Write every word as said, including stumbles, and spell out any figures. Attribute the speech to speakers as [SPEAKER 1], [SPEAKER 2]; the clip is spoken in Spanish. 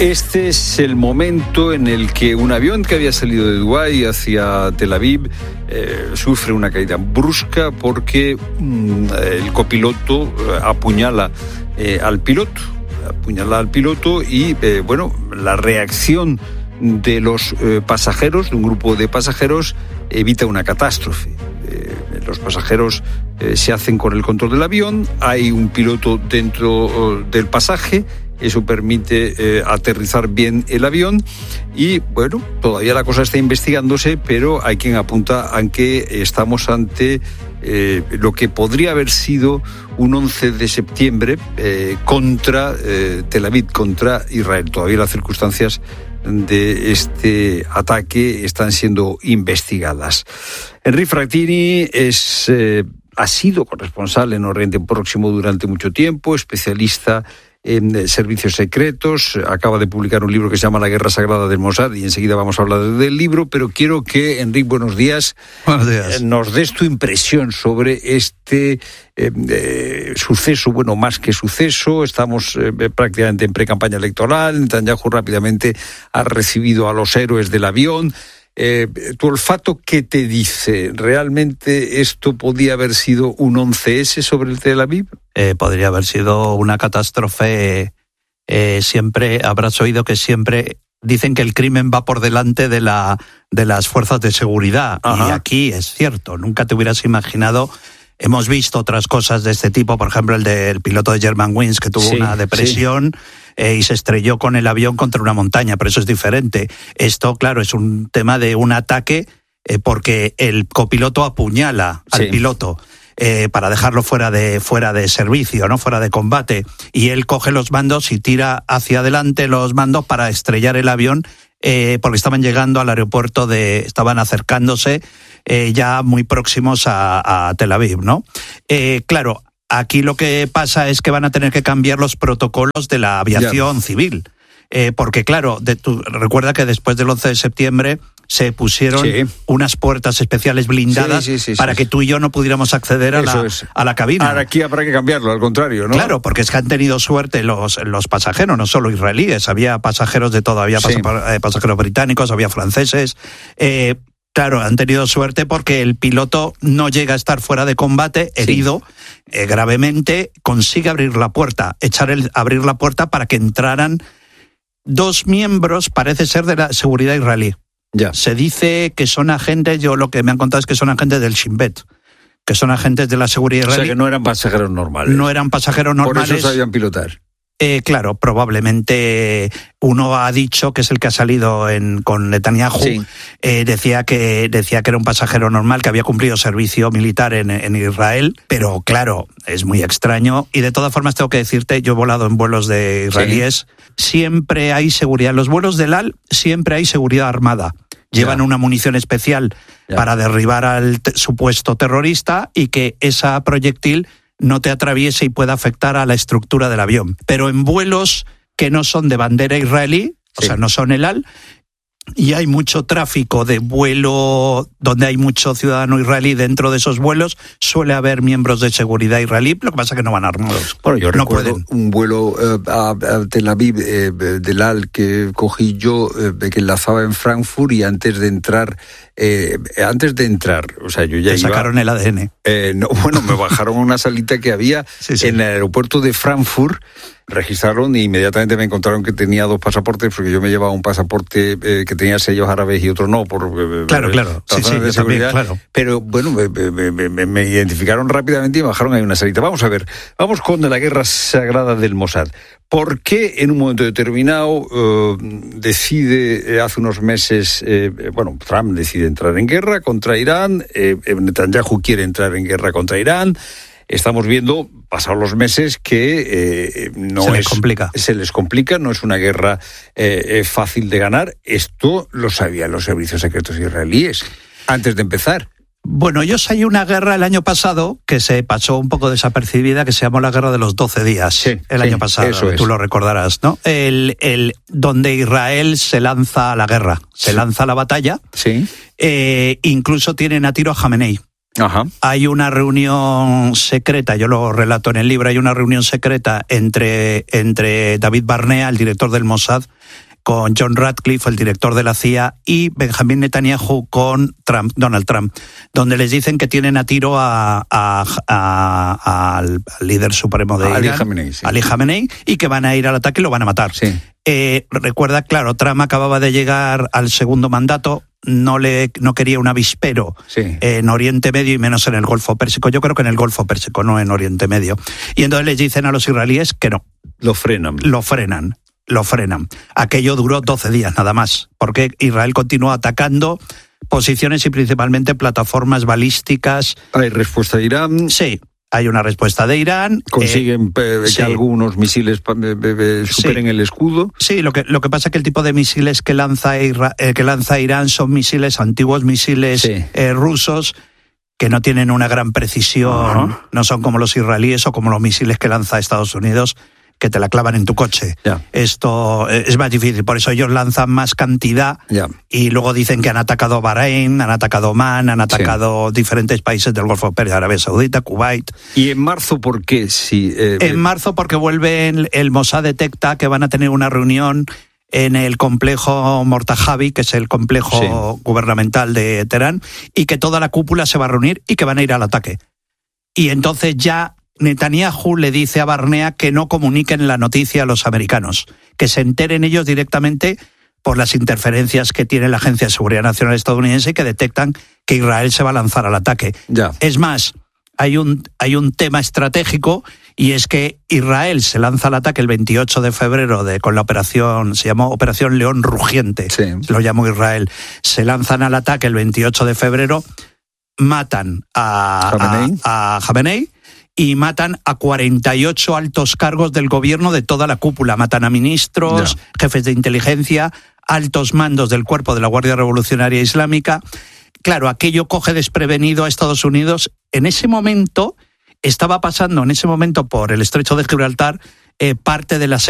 [SPEAKER 1] Este es el momento en el que un avión que había salido de Dubái hacia Tel Aviv eh, sufre una caída brusca porque mm, el copiloto eh, apuñala eh, al piloto, apuñala al piloto y, eh, bueno, la reacción de los eh, pasajeros, de un grupo de pasajeros, evita una catástrofe. Eh, los pasajeros eh, se hacen con el control del avión, hay un piloto dentro oh, del pasaje. Eso permite eh, aterrizar bien el avión y, bueno, todavía la cosa está investigándose, pero hay quien apunta a que estamos ante eh, lo que podría haber sido un once de septiembre eh, contra eh, Tel Aviv, contra Israel. Todavía las circunstancias de este ataque están siendo investigadas. Henry Frattini es... Eh, ha sido corresponsal en Oriente Próximo durante mucho tiempo, especialista en servicios secretos, acaba de publicar un libro que se llama La Guerra Sagrada del Mossad y enseguida vamos a hablar del libro, pero quiero que, Enrique, buenos días,
[SPEAKER 2] buenos días.
[SPEAKER 1] nos des tu impresión sobre este eh, eh, suceso, bueno, más que suceso, estamos eh, prácticamente en pre-campaña electoral, Netanyahu rápidamente ha recibido a los héroes del avión. Eh, ¿Tu olfato qué te dice? ¿Realmente esto podía haber sido un once ese sobre el Tel Aviv?
[SPEAKER 2] Eh, podría haber sido una catástrofe. Eh, siempre habrás oído que siempre dicen que el crimen va por delante de, la, de las fuerzas de seguridad. Ajá. Y aquí es cierto, nunca te hubieras imaginado. Hemos visto otras cosas de este tipo, por ejemplo el del piloto de Germanwings que tuvo sí, una depresión sí. eh, y se estrelló con el avión contra una montaña, pero eso es diferente. Esto, claro, es un tema de un ataque eh, porque el copiloto apuñala sí. al piloto eh, para dejarlo fuera de, fuera de servicio, ¿no? Fuera de combate, y él coge los mandos y tira hacia adelante los mandos para estrellar el avión eh, porque estaban llegando al aeropuerto, de, estaban acercándose Eh, ya muy próximos a, a Tel Aviv, ¿no? Eh, claro, aquí lo que pasa es que van a tener que cambiar los protocolos de la aviación yeah. civil, eh, porque claro, de, tú, recuerda que después del once de septiembre se pusieron sí. unas puertas especiales blindadas sí, sí, sí, para sí, que tú y yo no pudiéramos acceder a la, a la cabina.
[SPEAKER 1] Ahora aquí habrá que cambiarlo, al contrario, ¿no?
[SPEAKER 2] Claro, porque es que han tenido suerte los, los pasajeros, no solo israelíes, había pasajeros de todo, había sí. pasajeros británicos, había franceses. Eh, Claro, han tenido suerte porque el piloto no llega a estar fuera de combate, herido sí. eh, gravemente, consigue abrir la puerta, echar el, abrir la puerta para que entraran dos miembros, parece ser, de la seguridad israelí.
[SPEAKER 1] Ya.
[SPEAKER 2] Se dice que son agentes, yo lo que me han contado es que son agentes del Shin Bet, que son agentes de la seguridad israelí.
[SPEAKER 1] O sea, que no eran pasajeros normales.
[SPEAKER 2] No eran pasajeros normales.
[SPEAKER 1] Por eso sabían pilotar.
[SPEAKER 2] Eh, claro, probablemente uno ha dicho, que es el que ha salido en, con Netanyahu, sí. eh, decía que decía que era un pasajero normal, que había cumplido servicio militar en, en Israel, pero claro, es muy extraño. Y de todas formas tengo que decirte, yo he volado en vuelos de israelíes, sí. siempre hay seguridad. En los vuelos del Al siempre hay seguridad armada. Llevan ya. una munición especial ya. para derribar al te- supuesto terrorista y que esa proyectil no te atraviese y pueda afectar a la estructura del avión. Pero en vuelos que no son de bandera israelí, sí. o sea, no son el Al, y hay mucho tráfico de vuelo donde hay mucho ciudadano israelí dentro de esos vuelos, suele haber miembros de seguridad israelí, lo que pasa es que no van armados.
[SPEAKER 1] Bueno, yo
[SPEAKER 2] no
[SPEAKER 1] recuerdo
[SPEAKER 2] pueden.
[SPEAKER 1] un vuelo eh, a, a Tel Aviv eh, del Al que cogí yo, eh, que enlazaba en Frankfurt, y antes de entrar, eh, antes de entrar, o sea, yo ya
[SPEAKER 2] Te
[SPEAKER 1] iba...
[SPEAKER 2] sacaron el A D N.
[SPEAKER 1] Eh, no, bueno, me bajaron una salita que había
[SPEAKER 2] sí, sí.
[SPEAKER 1] en el aeropuerto de Frankfurt, registraron y inmediatamente me encontraron que tenía dos pasaportes, porque yo me llevaba un pasaporte eh, que tenía sellos árabes y otro no, por eh,
[SPEAKER 2] claro, claro, sí, sí,
[SPEAKER 1] de
[SPEAKER 2] yo
[SPEAKER 1] seguridad.
[SPEAKER 2] También, claro.
[SPEAKER 1] Pero bueno, me, me, me, me identificaron rápidamente y me bajaron ahí una salita. Vamos a ver, vamos con la Guerra Sagrada del Mossad. ¿Por qué en un momento determinado eh, decide, eh, hace unos meses, eh, bueno, Trump decide entrar en guerra contra Irán, eh, Netanyahu quiere entrar en guerra contra Irán? Estamos viendo, pasados los meses, que eh, no
[SPEAKER 2] se les
[SPEAKER 1] es,
[SPEAKER 2] complica.
[SPEAKER 1] Se les complica, no es una guerra eh, fácil de ganar. Esto lo sabían los servicios secretos israelíes antes de empezar.
[SPEAKER 2] Bueno, ellos hay una guerra el año pasado que se pasó un poco desapercibida, que se llamó la Guerra de los doce días,
[SPEAKER 1] sí,
[SPEAKER 2] el
[SPEAKER 1] sí,
[SPEAKER 2] año pasado,
[SPEAKER 1] eso es.
[SPEAKER 2] Tú lo recordarás, ¿no? El, el, donde Israel se lanza a la guerra, se
[SPEAKER 1] sí.
[SPEAKER 2] lanza a la batalla,
[SPEAKER 1] sí.
[SPEAKER 2] eh, incluso tienen a tiro a Jamenei.
[SPEAKER 1] Ajá.
[SPEAKER 2] Hay una reunión secreta, yo lo relato en el libro, hay una reunión secreta entre, entre David Barnea, el director del Mossad, con John Ratcliffe, el director de la C I A, y Benjamín Netanyahu con Trump, Donald Trump, donde les dicen que tienen a tiro a, a, a, al líder supremo de
[SPEAKER 1] Ali
[SPEAKER 2] Irán,
[SPEAKER 1] Khamenei, sí.
[SPEAKER 2] Ali Khamenei, y que van a ir al ataque y lo van a matar.
[SPEAKER 1] Sí.
[SPEAKER 2] Eh, recuerda, claro, Trump acababa de llegar al segundo mandato, no le no quería un avispero
[SPEAKER 1] sí.
[SPEAKER 2] en Oriente Medio y menos en el Golfo Pérsico. Yo creo que en el Golfo Pérsico, no en Oriente Medio. Y entonces les dicen a los israelíes que no.
[SPEAKER 1] Lo frenan.
[SPEAKER 2] Lo frenan. Lo frenan. Aquello duró doce días nada más, porque Israel continuó atacando posiciones y principalmente plataformas balísticas.
[SPEAKER 1] ¿Hay respuesta de Irán?
[SPEAKER 2] Sí, hay una respuesta de Irán.
[SPEAKER 1] ¿Consiguen eh, que
[SPEAKER 2] sí.
[SPEAKER 1] algunos misiles eh, eh, superen
[SPEAKER 2] sí.
[SPEAKER 1] el escudo?
[SPEAKER 2] Sí, lo que, lo que pasa es que el tipo de misiles que lanza, Ira, eh, que lanza Irán son misiles, antiguos misiles sí. eh, rusos, que no tienen una gran precisión, uh-huh. no son como los israelíes o como los misiles que lanza Estados Unidos, que te la clavan en tu coche.
[SPEAKER 1] Yeah.
[SPEAKER 2] Esto es más difícil, por eso ellos lanzan más cantidad
[SPEAKER 1] yeah.
[SPEAKER 2] y luego dicen que han atacado Bahrein, han atacado Oman, han atacado sí. diferentes países del Golfo Pérsico, Arabia Saudita, Kuwait.
[SPEAKER 1] ¿Y en marzo por qué? Si, eh,
[SPEAKER 2] en marzo porque vuelve el, el Mossad detecta que van a tener una reunión en el complejo Mortajavi, que es el complejo sí. gubernamental de Teherán, y que toda la cúpula se va a reunir y que van a ir al ataque. Y entonces ya Netanyahu le dice a Barnea que no comuniquen la noticia a los americanos, que se enteren ellos directamente por las interferencias que tiene la Agencia de Seguridad Nacional estadounidense y que detectan que Israel se va a lanzar al ataque.
[SPEAKER 1] Ya.
[SPEAKER 2] Es más, hay un, hay un tema estratégico y es que Israel se lanza al ataque el veintiocho de febrero de, con la operación, se llamó Operación León Rugiente,
[SPEAKER 1] sí.
[SPEAKER 2] lo llamó Israel. Se lanzan al ataque el veintiocho de febrero, matan a Khamenei, a, a Khamenei y matan a cuarenta y ocho altos cargos del gobierno de toda la cúpula. Matan a ministros, yeah. jefes de inteligencia, altos mandos del cuerpo de la Guardia Revolucionaria Islámica. Claro, aquello coge desprevenido a Estados Unidos. En ese momento estaba pasando, en ese momento por el Estrecho de Gibraltar, eh, parte de la